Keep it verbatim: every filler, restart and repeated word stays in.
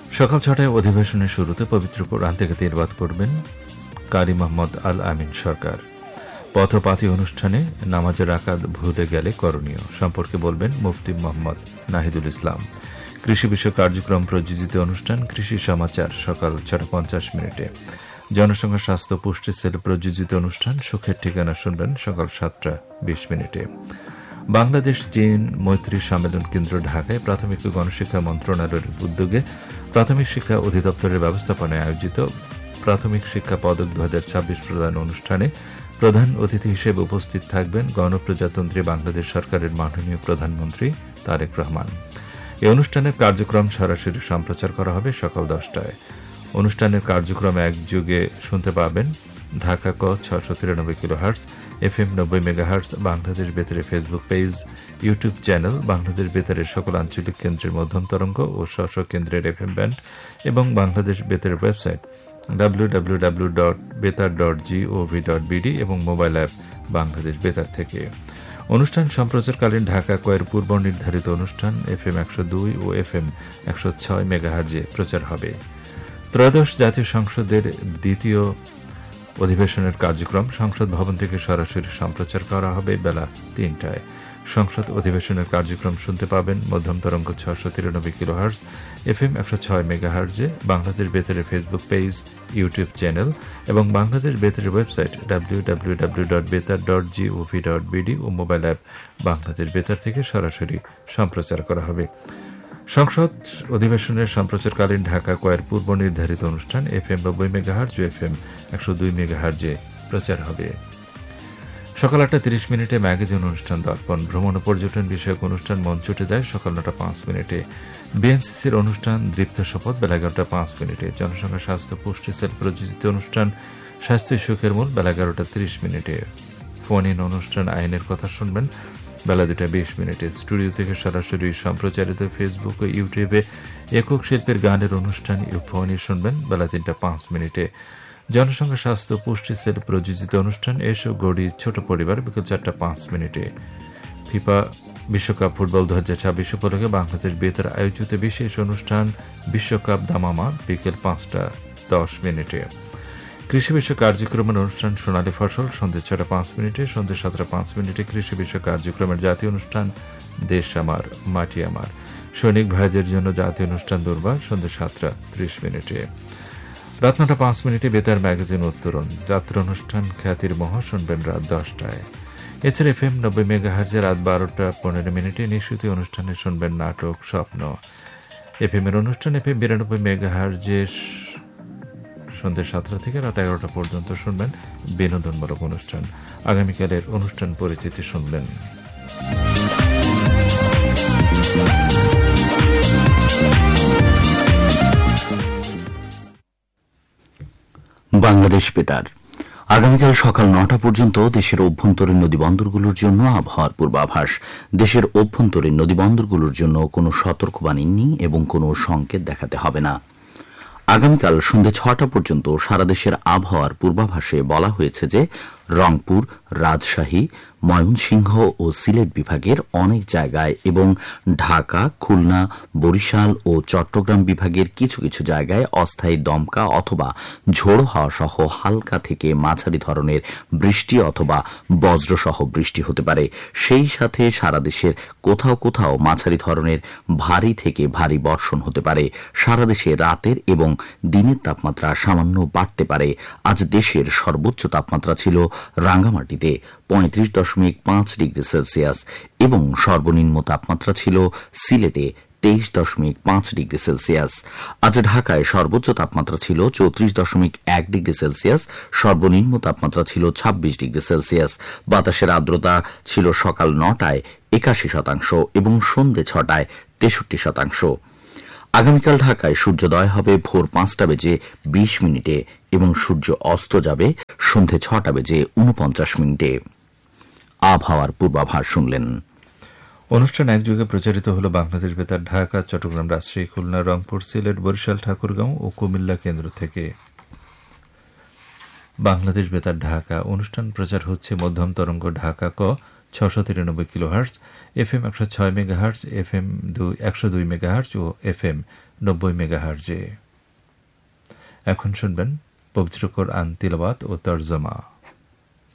সকাল ছটায় অধিবেশনের শুরুতে পবিত্র কোরআন থেকে তিলাওয়াত করবেন কারি মোহাম্মদ আল আমিন সরকার। পত্রপাতি অনুষ্ঠানে নামাজের রাকাত ভুলে গেলে করণীয় সম্পর্কে বলবেন মুফতি মোহাম্মদ নাহিদুল ইসলাম। কৃষি বিষয়ক কার্যক্রম প্রযোজিত অনুষ্ঠান কৃষি সমাচার সকাল ছটা পঞ্চাশ মিনিটে। জনসংখ্যা স্বাস্থ্য পুষ্টি সেল প্রযোজিত অনুষ্ঠান সুখের ঠিকানা শুনবেন সকাল সাতটা বিশ মিনিটে। বাংলাদেশ চীন মৈত্রী সম্মেলন কেন্দ্র ঢাকায় প্রাথমিক ও গণশিক্ষা মন্ত্রণালয়ের উদ্যোগে প্রাথমিক শিক্ষা অধিদপ্তরের ব্যবস্থাপনায় আয়োজিত প্রাথমিক শিক্ষা পদক দু হাজার ছাব্বিশ প্রদান অনুষ্ঠানে প্রধান অতিথি হিসেবে উপস্থিত থাকবেন গণপ্রজাতন্ত্রী বাংলাদেশ সরকারের মাননীয় প্রধানমন্ত্রী তারেক রহমান। এই অনুষ্ঠানের কার্যক্রম সরাসরি সম্প্রচার করা হবে সকাল দশটায়। অনুষ্ঠানের কার্যক্রম একযোগে শুনতে পাবেন ঢাকা ক ছশো তিরানব্বই কিলো হার্টস, এফ এম নব্বই megahertz, Bangladesh বেতারের Facebook page, YouTube channel, Bangladesh বেতারের সকল আঞ্চলিক কেন্দ্রের মধ্যম তরঙ্গ ও স্ব কেন্দ্রের এফ এম ব্যান্ড এবং Bangladesh বেতারের website W W W dot বেতার ডট জিওভি ডট বিডি এবং মোবাইল অ্যাপ বাংলাদেশ বেতার থেকে। অনুষ্ঠান সম্প্রচারকালীন ঢাকা কয়ের পূর্ব নির্ধারিত অনুষ্ঠান এফ এম একশো দুই ও এফ এম একশো ছয় মেগাহার্জে প্রচার হবে। ত্রয়োদশ জাতীয় সংসদের দ্বিতীয় অধিবেশনের কার্যক্রম সংসদ ভবন থেকে সরাসরি সম্প্রচার করা হবে বেলা তিনটায়। সংসদ অধিবেশনের কার্যক্রম শুনতে পাবেন মধ্যম তরঙ্গ ছশো তিরানব্বই কিলো হার্টস, এফ এম একশো ছয় মেগাহার্জে, Bangladesh বেতারের Facebook page, YouTube channel এবং Bangladesh বেতারের website W W W dot বেতার ডট জিওভি ডট বিডি ও মোবাইল অ্যাপ বাংলাদেশ বেতার থেকে সরাসরি সম্প্রচার করা হবে। সংসদ অধিবেশনের সম্প্রচারকালীন ঢাকা কয়ের পূর্ব নির্ধারিত অনুষ্ঠান এফ এম নব্বই মেগাহার্জ ও এফ এম একশো দুই মেগাহার্জে প্রচার হবে। সকাল আটটা তিরিশ মিনিটে ম্যাগাজিন অনুষ্ঠান দর্পণ ভ্রমণ ও পর্যটন বিষয়ক অনুষ্ঠান মঞ্চটে যায় সকাল নটা পাঁচ মিনিটে। বিএনসিসির অনুষ্ঠান দীপ্ত শপথ বেলা এগারোটা পাঁচ মিনিটে। জনসংখ্যা স্বাস্থ্য পুষ্টি সেল প্রযোজিত অনুষ্ঠান স্বাস্থ্য সুখের মূল বেলা এগারোটা তিরিশ মিনিটে। ফোন ইন অনুষ্ঠান আইনের কথা শুনবেন বেলা দুটা বিশ মিনিটে। স্টুডিও থেকে সরাসরি সম্প্রচারিত ফেসবুক ও ইউটিউবে একক শিল্পের গানের অনুষ্ঠান ইউফোনি শুনবেন বেলা তিনটা পাঁচ মিনিটে। জনসংখ্যা স্বাস্থ্য পুষ্টি সেল প্রযোজিত অনুষ্ঠান এসো গড়ি ছোট পরিবার বিকেল চারটা পাঁচ মিনিটে। ফিফা বিশ্বকাপ ফুটবল দু হাজার ছাব্বিশ উপলক্ষে বাংলাদেশ বেতার আয়োজিত বিশেষ অনুষ্ঠান বিশ্বকাপ দামামা বিকেল পাঁচটা দশ মিনিটে। কৃষি বিষয় কার্যক্রমের অনুষ্ঠান সোনালী ফসল সন্ধ্যে ছটা পাঁচ মিনিটে। সন্ধ্যে সাতটা পাঁচ মিনিটে কৃষি বিষয় কার্যক্রমের জাতীয় অনুষ্ঠান দেশ আমার মাটি আমার। সৈনিক ভাইদের জন্য জাতীয় অনুষ্ঠান দুর্বার সন্ধ্যে সাতটা ত্রিশ মিনিটে। রাত নটা পাঁচ মিনিটে বেতার ম্যাগাজিন উত্তরণ যাত্রা অনুষ্ঠান খ্যাতির মহ শুনবেন রাত দশটায়। এছাড়া এফ এম নব্বই মেগাহার্জে রাত বারোটা পনেরো মিনিটে নিশ্চিত অনুষ্ঠানে শুনবেন নাটক স্বপ্ন। এফ এম এর অনুষ্ঠান এফ এম বিরানব্বই মেগাহার্জে সন্ধ্যে সাতটা থেকে রাত এগারোটা পর্যন্ত শুনবেন বিনোদনমূলক অনুষ্ঠান। আগামীকালের অনুষ্ঠান পরিচিতি শুনলেন। বাংলাদেশ বেতার আগামীকাল সকাল নটা পর্যন্ত দেশের অভ্যন্তরীণ নদীবন্দরগুলোর জন্য আবহাওয়ার পূর্বাভাস। দেশের অভ্যন্তরীণ নদীবন্দরগুলোর জন্য কোনো সতর্কবাণী নেই এবং কোনো সংকেত দেখাতে হবে না। আগামীকাল সন্ধ্যে ছটা পর্যন্ত সারা দেশের আবহাওয়ার পূর্বাভাসে বলা হয়েছে যে রংপুর, রাজশাহী, ময়মনসিংহ ও সিলেট বিভাগের অনেক জায়গায় এবং ঢাকা, খুলনা, বরিশাল ও চট্টগ্রাম বিভাগের কিছু কিছু জায়গায় অস্থায়ী দমকা অথবা ঝোড়ো হাওয়া সহ হালকা থেকে মাঝারি ধরনের বৃষ্টি অথবা বজ্রসহ বৃষ্টি হতে পারে। সেই সাথে সারা দেশের কোথাও কোথাও মাঝারি ধরনের ভারী থেকে ভারী বর্ষণ হতে পারে। সারা দেশে রাতের এবং দিনের তাপমাত্রা সামান্য বাড়তে পারে। আজ দেশের সর্বোচ্চ তাপমাত্রা ছিল রাঙ্গামাটিতে পঁয়ত্রিশ দশমিক পাঁচ ডিগ্রি সেলসিয়াস এবং সর্বনিম্ন তাপমাত্রা ছিল সিলেটে তেইশ দশমিক পাঁচ ডিগ্রি সেলসিয়াস। আজ ঢাকায় সর্বোচ্চ তাপমাত্রা ছিল চৌত্রিশ দশমিক এক ডিগ্রি সেলসিয়াস, সর্বনিম্ন তাপমাত্রা ছিল ছাব্বিশ ডিগ্রি সেলসিয়াস। বাতাসের আর্দ্রতা ছিল সকাল নটায় একাশি শতাংশ এবং সন্ধ্যে ছটায় তেষট্টি শতাংশ। আগামীকাল ঢাকায় সূর্যোদয় হবে ভোর পাঁচটা বেজে বিশ মিনিটে এবং সূর্য অস্ত যাবে সন্ধ্যে ছটা বেজে উনপঞ্চাশ মিনিটে। আবহাওয়ার পূর্বাভাস শুনলেন। অনুষ্ঠান একযোগে প্রচারিত হল বাংলাদেশ বেতার ঢাকা, চট্টগ্রাম, রাজশাহী, খুলনা, রংপুর, সিলেট, বরিশাল, ঠাকুরগাঁও ও কুমিল্লা কেন্দ্র থেকে। বাংলাদেশ বেতার ঢাকা অনুষ্ঠান প্রচার হচ্ছে মধ্যম তরঙ্গ ঢাকা ক ছশো তিরানব্বই কিলোহার্টজ, এফ এম একশো ছয় মেগাহার্টজ, এফ এম একশো দুই মেগাহার্টজ ও এফ এম নব্বই মেগাহার্টজে। এখন শুনবেন পবিত্র কোরআন তিলাওয়াত ও তরজমা।